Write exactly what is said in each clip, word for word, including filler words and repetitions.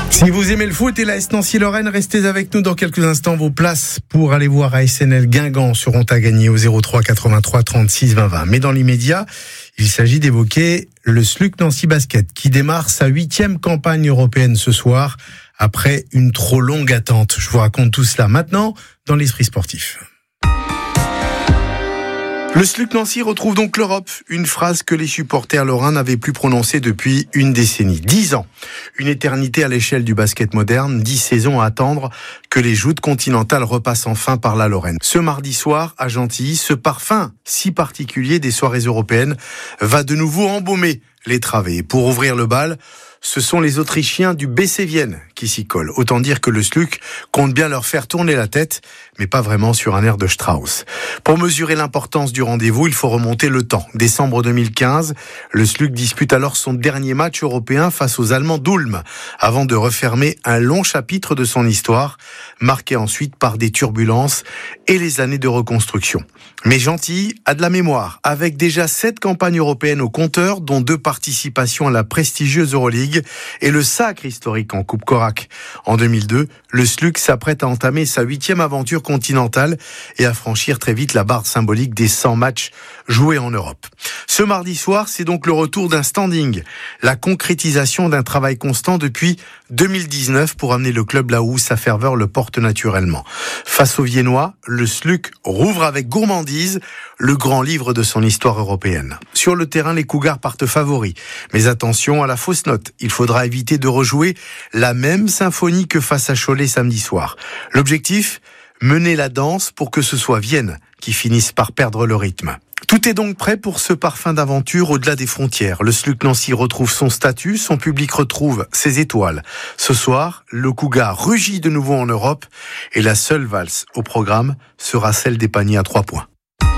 Si vous aimez le foot et l'A S Nancy-Lorraine, restez avec nous dans quelques instants. Vos places pour aller voir A S N L Guingamp seront à gagner au zéro trois quatre-vingt-trois trente-six vingt vingt. Mais dans l'immédiat, il s'agit d'évoquer le S L U C Nancy Basket qui démarre sa huitième campagne européenne ce soir après une trop longue attente. Je vous raconte tout cela maintenant dans l'Esprit Sportif. Le S L U C Nancy retrouve donc l'Europe, une phrase que les supporters lorrains n'avaient plus prononcée depuis une décennie. Dix ans, une éternité à l'échelle du basket moderne, dix saisons à attendre que les joutes continentales repassent enfin par la Lorraine. Ce mardi soir, à Gentilly, ce parfum si particulier des soirées européennes va de nouveau embaumer les travées. Pour ouvrir le bal, ce sont les Autrichiens du B C Vienne qui s'y collent. Autant dire que le S L U C compte bien leur faire tourner la tête, mais pas vraiment sur un air de Strauss. Pour mesurer l'importance du rendez-vous, il faut remonter le temps. Décembre deux mille quinze, le S L U C dispute alors son dernier match européen face aux Allemands d'Ulm, avant de refermer un long chapitre de son histoire, marqué ensuite par des turbulences et les années de reconstruction. Mais Gentilly a de la mémoire, avec déjà sept campagnes européennes au compteur, dont deux participations à la prestigieuse Euroleague et le sacre historique en Coupe Korak. En deux mille deux, le S L U C s'apprête à entamer sa huitième aventure continentale et à franchir très vite la barre symbolique des cent matchs joués en Europe. Ce mardi soir, c'est donc le retour d'un standing, la concrétisation d'un travail constant depuis deux mille dix-neuf pour amener le club là où sa ferveur le porte naturellement. Face aux Viennois, le S L U C rouvre avec gourmandise le grand livre de son histoire européenne. Sur le terrain, les Cougars partent favoris. Mais attention à la fausse note. Il faudra éviter de rejouer la même symphonie que face à Cholet samedi soir. L'objectif, mener la danse pour que ce soit Vienne qui finisse par perdre le rythme. Tout est donc prêt pour ce parfum d'aventure au-delà des frontières. Le S L U C Nancy retrouve son statut, son public retrouve ses étoiles. Ce soir, le Cougar rugit de nouveau en Europe et la seule valse au programme sera celle des paniers à trois points.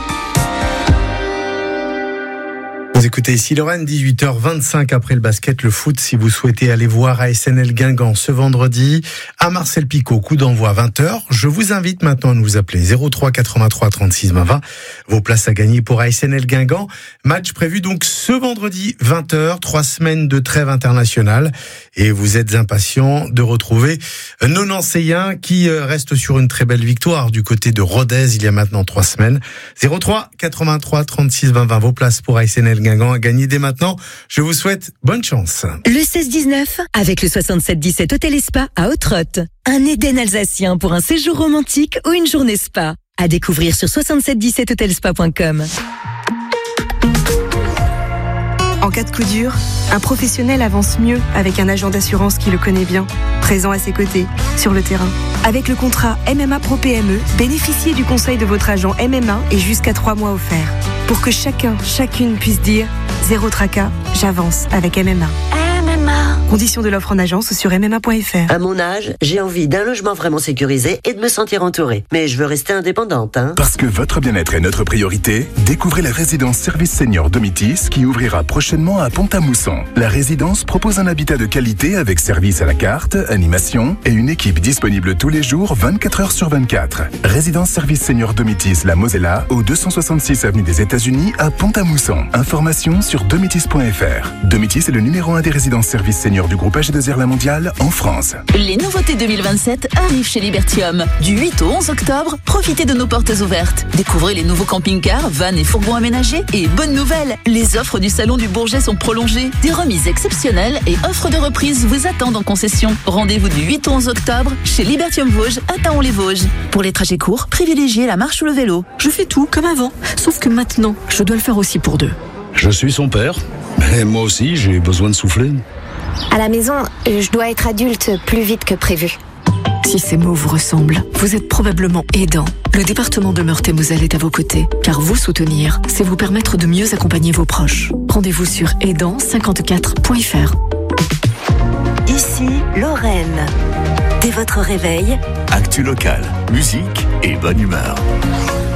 Vous écoutez ici Lorraine, dix-huit heures vingt-cinq après le basket, le foot. Si vous souhaitez aller voir A S N L Guingamp ce vendredi à Marcel Picot, coup d'envoi vingt heures. Je vous invite maintenant à nous appeler zéro trois quatre-vingt-trois trente-six vingt vingt. Vos places à gagner pour A S N L Guingamp. Match prévu donc ce vendredi vingt heures, trois semaines de trêve internationale. Et vous êtes impatients de retrouver nos Nancéens qui restent sur une très belle victoire du côté de Rodez il y a maintenant trois semaines. zéro trois quatre-vingt-trois trente-six vingt vingt. Vos places pour A S N L Guingamp à gagner dès maintenant. Je vous souhaite bonne chance. Le seize dix-neuf avec le soixante-sept dix-sept Hôtel et Spa à Ottrott. Un Éden alsacien pour un séjour romantique ou une journée spa. À découvrir sur soixante-sept dix-sept hotelspa point com. En cas de coup dur, un professionnel avance mieux avec un agent d'assurance qui le connaît bien, présent à ses côtés, sur le terrain. Avec le contrat M M A Pro P M E, bénéficiez du conseil de votre agent M M A et jusqu'à trois mois offerts. Pour que chacun, chacune puisse dire « Zéro tracas, j'avance avec M M A ». M M A. Conditions de l'offre en agence sur m m a point f r. À mon âge, j'ai envie d'un logement vraiment sécurisé et de me sentir entourée. Mais je veux rester indépendante, hein. Parce que votre bien-être est notre priorité, découvrez la résidence Service Senior Domitis qui ouvrira prochainement à Pont-à-Mousson. La résidence propose un habitat de qualité avec service à la carte, animation et une équipe disponible tous les jours, vingt-quatre heures sur vingt-quatre. Résidence Service Senior Domitis La Mosella, au deux cent soixante-six avenue des États-Unis à Pont-à-Mousson. Informations sur domitis point f r. Domitis est le numéro un des résidences service senior du groupe A G deux R La Mondiale en France. Les nouveautés deux mille vingt-sept arrivent chez Libertium. Du huit au onze octobre, profitez de nos portes ouvertes. Découvrez les nouveaux camping-cars, vannes et fourgons aménagés. Et bonne nouvelle, les offres du Salon du Bourget sont prolongées. Des remises exceptionnelles et offres de reprise vous attendent en concession. Rendez-vous du huit au onze octobre chez Libertium Vosges à Taon-les-Vosges. Pour les trajets courts, privilégiez la marche ou le vélo. Je fais tout comme avant, sauf que maintenant, je dois le faire aussi pour deux. Je suis son père, mais moi aussi j'ai besoin de souffler. À la maison, je dois être adulte plus vite que prévu. Si ces mots vous ressemblent, vous êtes probablement aidant. Le département de Meurthe-et-Moselle est à vos côtés, car vous soutenir, c'est vous permettre de mieux accompagner vos proches. Rendez-vous sur aidant cinquante-quatre point f r. Ici, Lorraine. Dès votre réveil, actu local, musique et bonne humeur.